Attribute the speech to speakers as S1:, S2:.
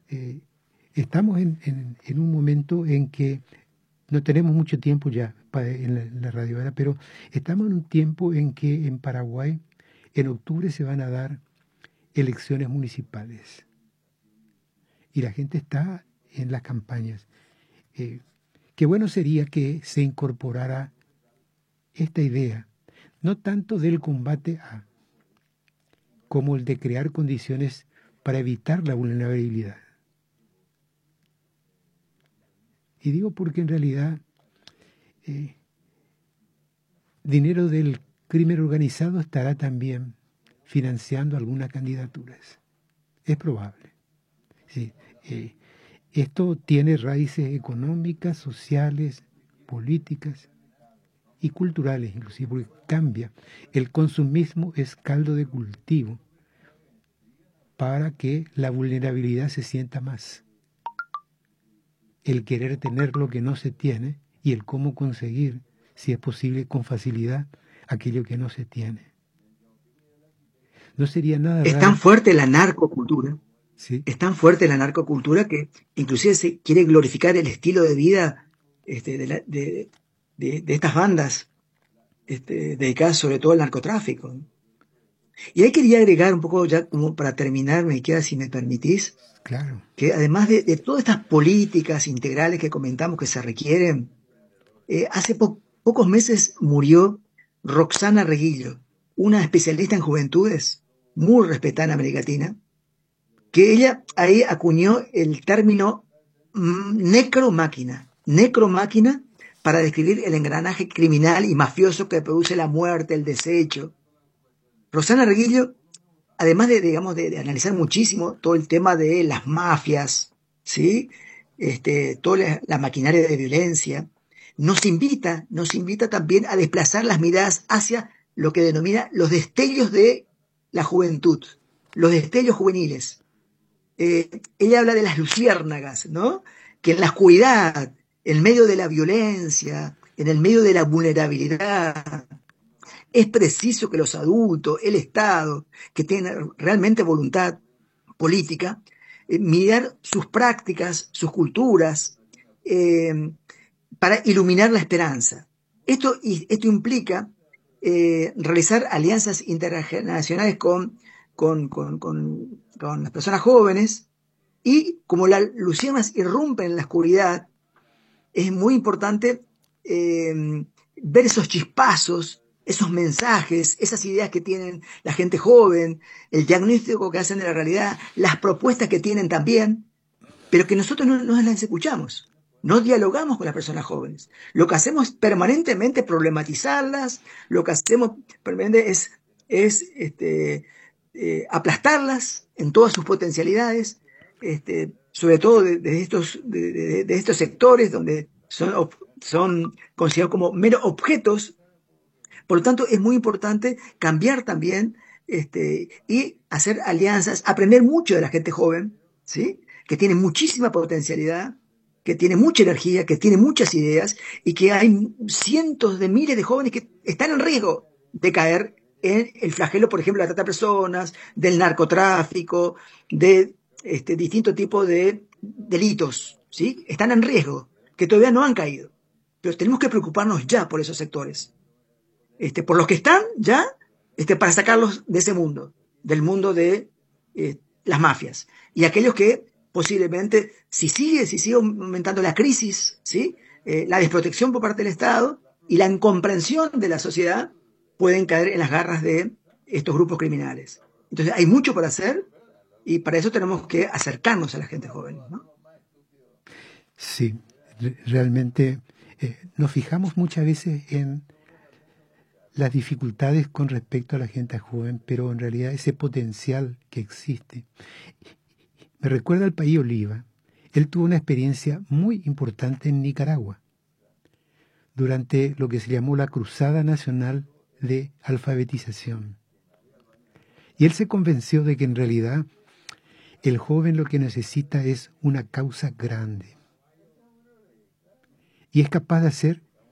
S1: eh, estamos en un momento en que no tenemos mucho tiempo ya en la radio, ¿verdad? Pero estamos en un tiempo en que en Paraguay en octubre se van a dar elecciones municipales y la gente está en las campañas. Qué bueno sería que se incorporara esta idea, no tanto del combate como el de crear condiciones para evitar la vulnerabilidad. Y digo porque en realidad dinero del crimen organizado estará también financiando algunas candidaturas. Es probable. Sí, esto tiene raíces económicas, sociales, políticas y culturales, inclusive, porque cambia. El consumismo es caldo de cultivo para que la vulnerabilidad se sienta más. El querer tener lo que no se tiene y el cómo conseguir, si es posible, con facilidad, aquello que no se tiene. No sería nada
S2: Es tan
S1: raro.
S2: fuerte la narcocultura,
S1: Sí,
S2: es tan fuerte la narcocultura que inclusive se quiere glorificar el estilo de vida de estas bandas dedicadas sobre todo al narcotráfico. Y ahí quería agregar un poco ya como para terminar, me queda si me permitís,
S1: claro.
S2: que además de todas estas políticas integrales que comentamos que se requieren, hace pocos meses murió Roxana Reguillo, una especialista en juventudes, muy respetada en América Latina, que ella ahí acuñó el término necromáquina para describir el engranaje criminal y mafioso que produce la muerte, el desecho. Roxana Reguillo, además digamos, de analizar muchísimo todo el tema de las mafias, ¿sí? Toda la maquinaria de violencia, nos invita también a desplazar las miradas hacia lo que denomina los destellos de la juventud, los destellos juveniles. Ella habla de las luciérnagas, ¿no? Que en la oscuridad, en medio de la violencia, en el medio de la vulnerabilidad, es preciso que los adultos, el Estado, que tienen realmente voluntad política, mirar sus prácticas, sus culturas, eh, para iluminar la esperanza. Esto implica realizar alianzas internacionales con las personas jóvenes y como las luciérnagas irrumpen en la oscuridad, es muy importante ver esos chispazos, esos mensajes, esas ideas que tienen la gente joven, el diagnóstico que hacen de la realidad, las propuestas que tienen también, pero que nosotros no las escuchamos. No dialogamos con las personas jóvenes. Lo que hacemos es permanentemente problematizarlas, lo que hacemos permanentemente es aplastarlas en todas sus potencialidades, sobre todo de estos sectores donde son considerados como meros objetos. Por lo tanto, es muy importante cambiar también y hacer alianzas, aprender mucho de la gente joven, ¿sí? Que tiene muchísima potencialidad, que tiene mucha energía, que tiene muchas ideas y que hay cientos de miles de jóvenes que están en riesgo de caer en el flagelo, por ejemplo, de la trata de personas, del narcotráfico, de distintos tipos de delitos, ¿sí? Están en riesgo, que todavía no han caído. Pero tenemos que preocuparnos ya por esos sectores. Por los que están ya, para sacarlos de ese mundo, del mundo de las mafias. Y aquellos que posiblemente, si sigue aumentando la crisis, ¿sí? La desprotección por parte del Estado y la incomprensión de la sociedad, pueden caer en las garras de estos grupos criminales. Entonces hay mucho por hacer y para eso tenemos que acercarnos a la gente joven, ¿no?
S1: Sí, realmente nos fijamos muchas veces en las dificultades con respecto a la gente joven, pero en realidad ese potencial que existe. Me recuerda al país Oliva. Él tuvo una experiencia muy importante en Nicaragua durante lo que se llamó la Cruzada Nacional de Alfabetización. Y él se convenció de que en realidad el joven lo que necesita es una causa grande. Y es capaz de hacer